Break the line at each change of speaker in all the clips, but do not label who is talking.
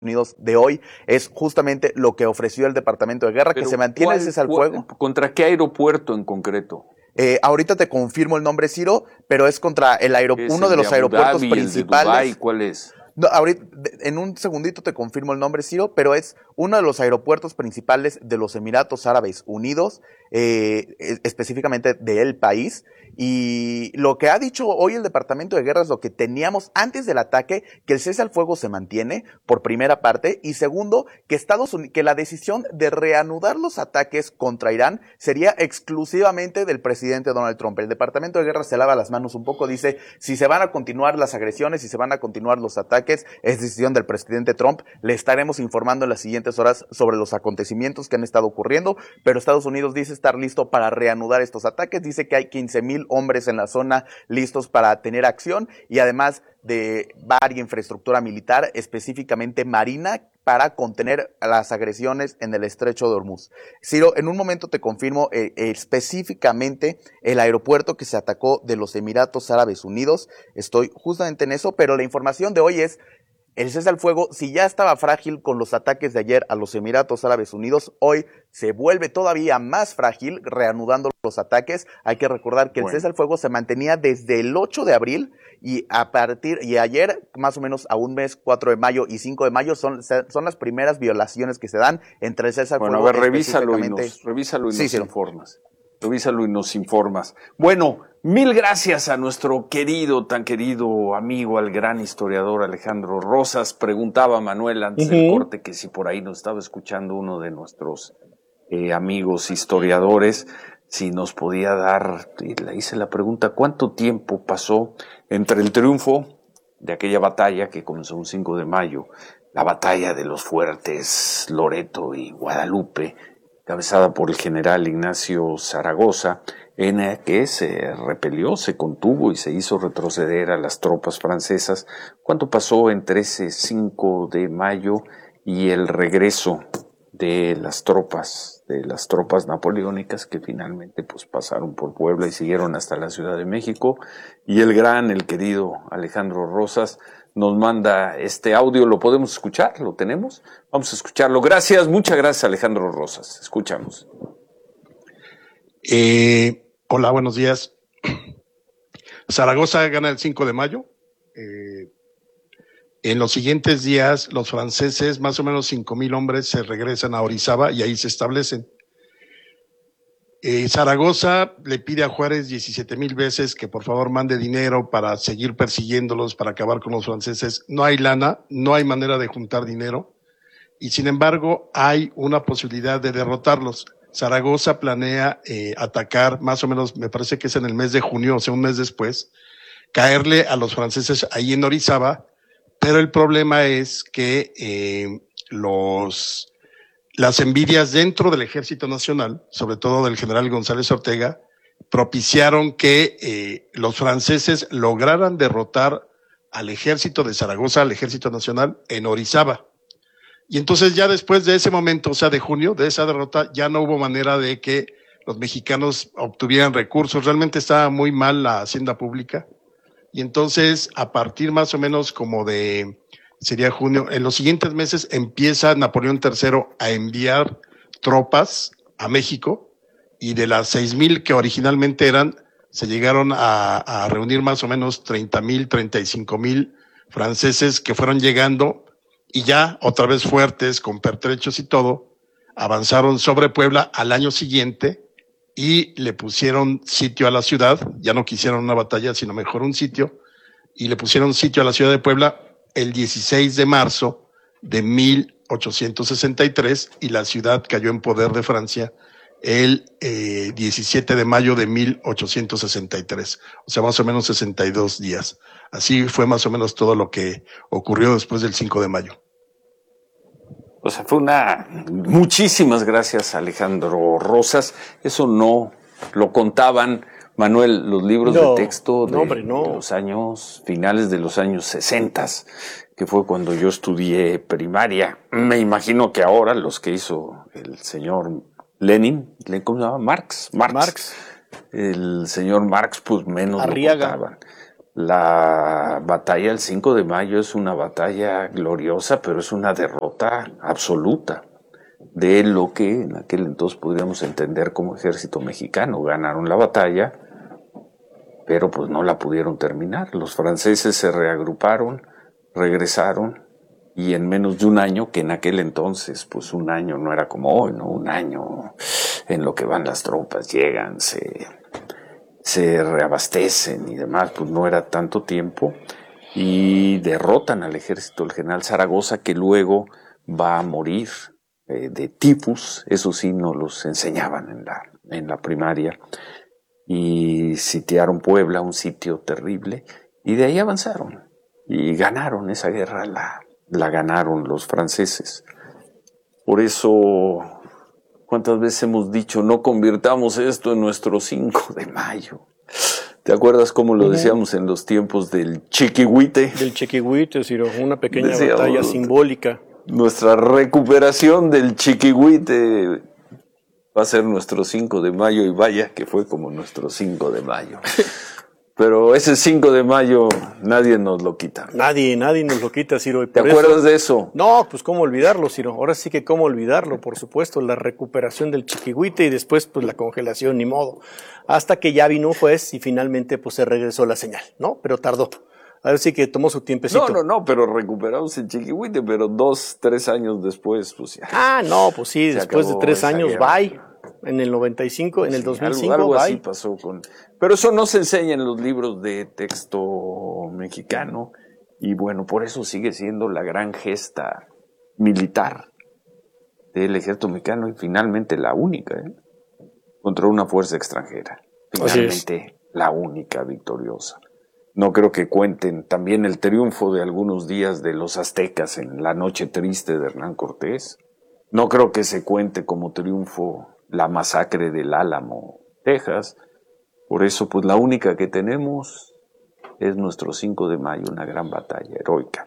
Unidos de hoy es justamente lo que ofreció el Departamento de Guerra, que se mantiene el cese al fuego.
¿Contra qué aeropuerto en concreto?
Ahorita te confirmo el nombre, Ciro, pero es contra uno de los aeropuertos principales.
¿El de Dubái, cuál es?
No, ahorita, en un segundito te confirmo el nombre, Ciro, pero es uno de los aeropuertos principales de los Emiratos Árabes Unidos, específicamente del país. Y lo que ha dicho hoy el Departamento de Guerra es lo que teníamos antes del ataque, que el cese al fuego se mantiene, por primera parte, y segundo, que la decisión de reanudar los ataques contra Irán sería exclusivamente del presidente Donald Trump. El Departamento de Guerra se lava las manos un poco, dice, si se van a continuar las agresiones, si se van a continuar los ataques, es decisión del presidente Trump. Le estaremos informando en las siguientes horas sobre los acontecimientos que han estado ocurriendo, pero Estados Unidos dice estar listo para reanudar estos ataques, dice que hay 15,000 hombres en la zona listos para tener acción y además de varias infraestructura militar, específicamente marina, para contener las agresiones en el estrecho de Hormuz. Ciro, en un momento te confirmo específicamente el aeropuerto que se atacó de los Emiratos Árabes Unidos. Estoy justamente en eso, pero la información de hoy es el cese al fuego. Si ya estaba frágil con los ataques de ayer a los Emiratos Árabes Unidos, hoy se vuelve todavía más frágil reanudando los ataques. Hay que recordar que el cese al fuego se mantenía desde el 8 de abril y ayer, más o menos a un mes, 4 de mayo y 5 de mayo, son las primeras violaciones que se dan entre el cese al fuego.
Bueno, a ver, revísalo y nos informas. Revísalo y nos informas. Bueno, mil gracias a nuestro tan querido amigo, al gran historiador Alejandro Rosas. Preguntaba Manuel antes del corte que si por ahí nos estaba escuchando uno de nuestros amigos historiadores, si nos podía dar, y le hice la pregunta, ¿cuánto tiempo pasó entre el triunfo de aquella batalla que comenzó un 5 de mayo, la batalla de los fuertes Loreto y Guadalupe, encabezada por el general Ignacio Zaragoza, en la que se repelió, se contuvo y se hizo retroceder a las tropas francesas? ¿Cuánto pasó entre ese 5 de mayo y el regreso de las tropas napoleónicas que finalmente pues pasaron por Puebla y siguieron hasta la Ciudad de México? Y el querido Alejandro Rosas nos manda este audio. ¿Lo podemos escuchar? ¿Lo tenemos? Vamos a escucharlo. Gracias, muchas gracias, Alejandro Rosas. Escuchamos.
Hola, buenos días. Zaragoza gana el 5 de mayo. En los siguientes días, los franceses, más o menos 5,000 hombres, se regresan a Orizaba y ahí se establecen. Zaragoza le pide a Juárez 17,000 veces que por favor mande dinero para seguir persiguiéndolos, para acabar con los franceses. No hay lana, no hay manera de juntar dinero y sin embargo hay una posibilidad de derrotarlos. Zaragoza planea atacar, más o menos, me parece que es en el mes de junio, o sea, un mes después, caerle a los franceses ahí en Orizaba, pero el problema es que las envidias dentro del Ejército Nacional, sobre todo del general González Ortega, propiciaron que los franceses lograran derrotar al ejército de Zaragoza, al Ejército Nacional, en Orizaba. Y entonces ya después de ese momento, o sea, de junio, de esa derrota, ya no hubo manera de que los mexicanos obtuvieran recursos. Realmente estaba muy mal la hacienda pública. Y entonces, a partir más o menos como sería junio, en los siguientes meses empieza Napoleón III a enviar tropas a México, y de las 6,000 que originalmente eran, se llegaron a reunir más o menos 30,000, 35,000 franceses que fueron llegando, y ya otra vez fuertes, con pertrechos y todo, avanzaron sobre Puebla al año siguiente y le pusieron sitio a la ciudad. Ya no quisieron una batalla, sino mejor un sitio, y le pusieron sitio a la ciudad de Puebla el 16 de marzo de 1863, y la ciudad cayó en poder de Francia el 17 de mayo de 1863, o sea, más o menos 62 días. Así fue más o menos todo lo que ocurrió después del 5 de mayo.
O sea, muchísimas gracias, Alejandro Rosas. Eso no lo contaban, Manuel, los libros de texto de los años finales de los años 60, que fue cuando yo estudié primaria. Me imagino que ahora los que hizo el señor Lenin, ¿cómo se llama? Marx. El señor Marx, pues menos Arriaga. Lo contaban. La batalla del 5 de mayo es una batalla gloriosa, pero es una derrota absoluta de lo que en aquel entonces podríamos entender como ejército mexicano. Ganaron la batalla, pero pues no la pudieron terminar. Los franceses se reagruparon, regresaron, y en menos de un año, que en aquel entonces, pues un año no era como hoy, ¿no? Un año en lo que van las tropas, llegan, se reabastecen y demás, pues no era tanto tiempo, y derrotan al ejército del general Zaragoza, que luego va a morir de tifus. Eso sí nos los enseñaban en la primaria, y sitiaron Puebla, un sitio terrible, y de ahí avanzaron y ganaron esa guerra, la ganaron los franceses. Por eso, ¿cuántas veces hemos dicho, no convirtamos esto en nuestro 5 de mayo? ¿Te acuerdas cómo lo decíamos en los tiempos del Chiquihuite?
Del Chiquihuite, Ciro, una pequeña batalla simbólica.
Nuestra recuperación del Chiquihuite va a ser nuestro 5 de mayo, y vaya que fue como nuestro 5 de mayo. Pero ese 5 de mayo nadie nos lo quita.
Nadie nos lo quita, Ciro.
¿Te acuerdas de eso?
No, pues cómo olvidarlo, Ciro. Ahora sí que cómo olvidarlo, por supuesto, la recuperación del Chiquihuite y después pues la congelación, ni modo. Hasta que ya vino un juez y finalmente pues se regresó la señal, ¿no? Pero tardó. A ver si que tomó su tiempecito.
No, pero recuperamos el Chiquihuite, pero 2-3 años después, pues ya.
Ah, no, pues sí, después de 3 años, bye. En el 95, en el 2005,
algo así pasó con... Pero eso no se enseña en los libros de texto mexicano, y bueno, por eso sigue siendo la gran gesta militar del ejército mexicano, y finalmente la única, contra una fuerza extranjera. Finalmente la única victoriosa. No creo que cuenten también el triunfo de algunos días de los aztecas en la noche triste de Hernán Cortés. No creo que se cuente como triunfo la masacre del Álamo, Texas. Por eso, pues la única que tenemos es nuestro 5 de mayo, una gran batalla heroica.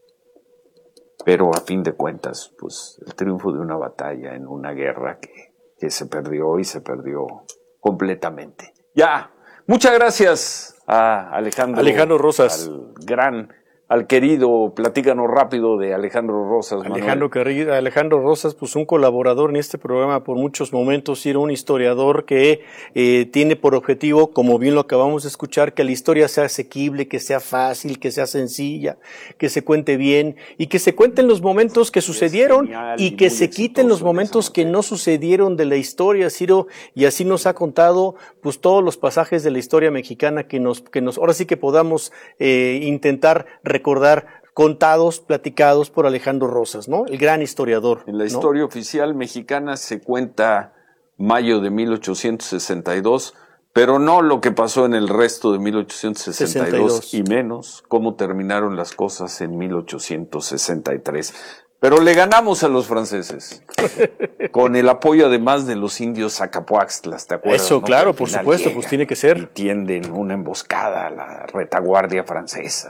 Pero a fin de cuentas, pues el triunfo de una batalla en una guerra que se perdió, y se perdió completamente. Ya, muchas gracias a Alejandro
Rosas.
Al querido, platícanos rápido de Alejandro Rosas.
Alejandro Rosas, pues un colaborador en este programa por muchos momentos, y era un historiador que tiene por objetivo, como bien lo acabamos de escuchar, que la historia sea asequible, que sea fácil, que sea sencilla, que se cuente bien, y que se cuenten los momentos que sucedieron, y que se quiten los momentos que no sucedieron de la historia, Ciro, y así nos ha contado pues todos los pasajes de la historia mexicana que nos ahora sí que podamos intentar recordar, contados, platicados por Alejandro Rosas, ¿no? El gran historiador.
En la historia oficial mexicana se cuenta mayo de 1862, pero no lo que pasó en el resto de 1862 y menos cómo terminaron las cosas en 1863. Pero le ganamos a los franceses, con el apoyo además de los indios Zacapuaxtlas, ¿te acuerdas?
Eso, ¿no? Claro, por supuesto, pues tiene que ser.
Y tienden una emboscada a la retaguardia francesa.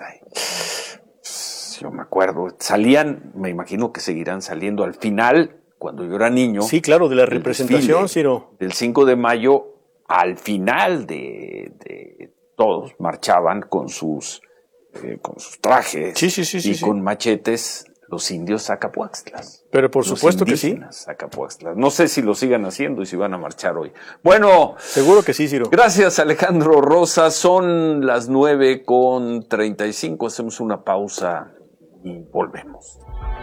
Yo me acuerdo, salían, me imagino que seguirán saliendo al final, cuando yo era niño.
Sí, claro, de la representación, Ciro.
Del 5 de mayo, al final de todos marchaban con sus trajes y con machetes. Los indios Zacapuaxtlas.
Pero por supuesto que sí.
Zacapuaxtlas. No sé si lo sigan haciendo y si van a marchar hoy. Bueno.
Seguro que sí, Ciro.
Gracias, Alejandro Rosas. Son las 9:35. Hacemos una pausa y volvemos.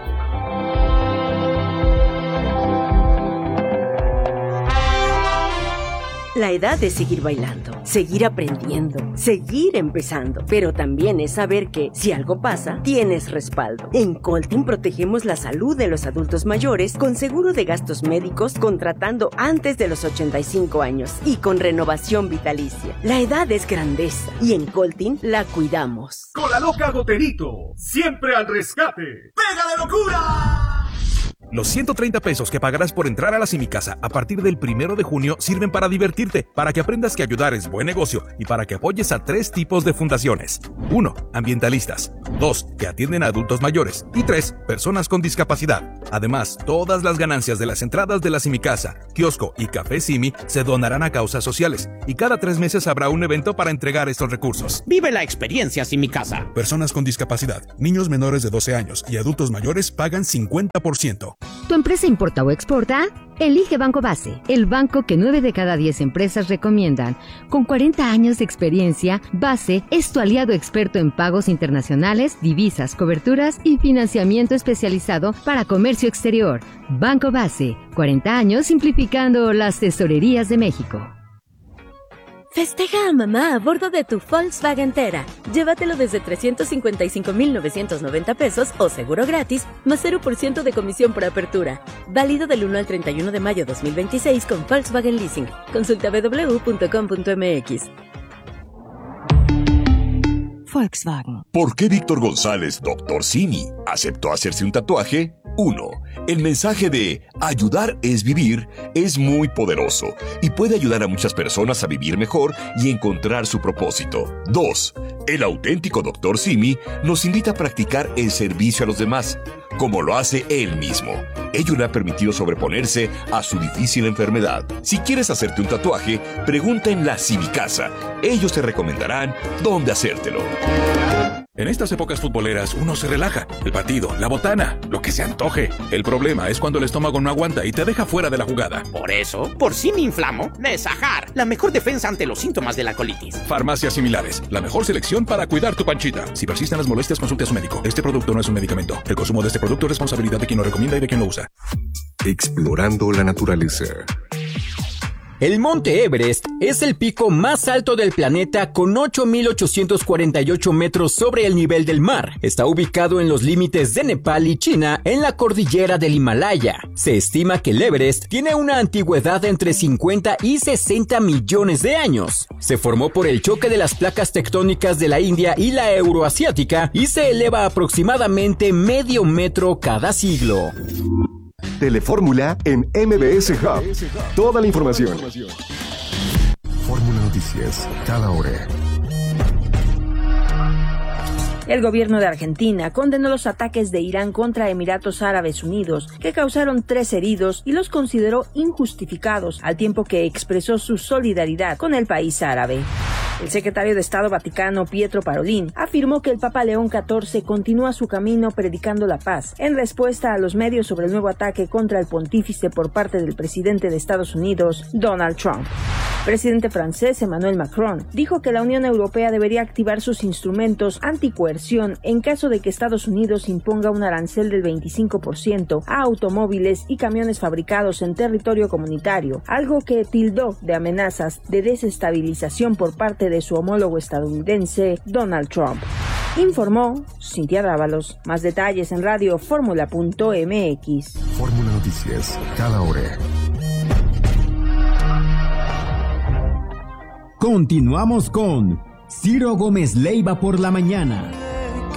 La edad es seguir bailando, seguir aprendiendo, seguir empezando, pero también es saber que, si algo pasa, tienes respaldo. En Coltin protegemos la salud de los adultos mayores con seguro de gastos médicos contratando antes de los 85 años y con renovación vitalicia. La edad es grandeza y en Coltin la cuidamos.
Con la loca Goterito, siempre al rescate. ¡Pega de locura! Los 130 pesos que pagarás por entrar a la Simicasa a partir del 1 de junio sirven para divertirte, para que aprendas que ayudar es buen negocio y para que apoyes a 3 tipos de fundaciones. 1. Ambientalistas. 2. Que atienden a adultos mayores. Y 3. Personas con discapacidad. Además, todas las ganancias de las entradas de la Simicasa, kiosco y café Simi se donarán a causas sociales. Y cada 3 meses habrá un evento para entregar estos recursos.
Vive la experiencia Simicasa.
Personas con discapacidad, niños menores de 12 años y adultos mayores pagan 50%.
¿Tu empresa importa o exporta? Elige Banco Base, el banco que 9 de cada 10 empresas recomiendan. Con 40 años de experiencia, Base es tu aliado experto en pagos internacionales, divisas, coberturas y financiamiento especializado para comercio exterior. Banco Base, 40 años simplificando las tesorerías de México.
Festeja a mamá a bordo de tu Volkswagen Tera. Llévatelo desde 355,990 pesos o seguro gratis, más 0% de comisión por apertura. Válido del 1 al 31 de mayo 2026 con Volkswagen Leasing. Consulta www.com.mx.
Volkswagen. ¿Por qué Víctor González, Dr. Simi, aceptó hacerse un tatuaje? 1. El mensaje de ayudar es vivir es muy poderoso y puede ayudar a muchas personas a vivir mejor y encontrar su propósito. 2. El auténtico Dr. Simi nos invita a practicar el servicio a los demás, como lo hace él mismo. Ello le ha permitido sobreponerse a su difícil enfermedad. Si quieres hacerte un tatuaje, pregunta en la Simicasa. Ellos te recomendarán dónde hacértelo.
En estas épocas futboleras uno se relaja. El partido, la botana, lo que se antoje. El problema es cuando el estómago no aguanta y te deja fuera de la jugada.
Por eso, por Simi Inflamo, Nesajar, la mejor defensa ante los síntomas de la colitis.
Farmacias Similares, la mejor selección para cuidar tu panchita. Si persisten las molestias, consulte a su médico. Este producto no es un medicamento. El consumo de este producto es responsabilidad de quien lo recomienda y de quien lo usa.
Explorando la naturaleza.
El Monte Everest es el pico más alto del planeta con 8,848 metros sobre el nivel del mar. Está ubicado en los límites de Nepal y China en la cordillera del Himalaya. Se estima que el Everest tiene una antigüedad de entre 50 y 60 millones de años. Se formó por el choque de las placas tectónicas de la India y la euroasiática y se eleva aproximadamente medio metro cada siglo.
Telefórmula en MBS Hub. Toda la información. Fórmula Noticias, cada hora.
El gobierno de Argentina condenó los ataques de Irán contra Emiratos Árabes Unidos, que causaron 3 heridos y los consideró injustificados, al tiempo que expresó su solidaridad con el país árabe. El secretario de Estado Vaticano, Pietro Parolin, afirmó que el Papa León XIV continúa su camino predicando la paz, en respuesta a los medios sobre el nuevo ataque contra el pontífice por parte del presidente de Estados Unidos, Donald Trump. El presidente francés Emmanuel Macron dijo que la Unión Europea debería activar sus instrumentos anticoerción en caso de que Estados Unidos imponga un arancel del 25% a automóviles y camiones fabricados en territorio comunitario, algo que tildó de amenazas de desestabilización por parte de su homólogo estadounidense, Donald Trump. Informó Cintia Dávalos. Más detalles en radioformula.mx.
Fórmula Noticias, cada hora.
Continuamos con Ciro Gómez Leiva por la mañana.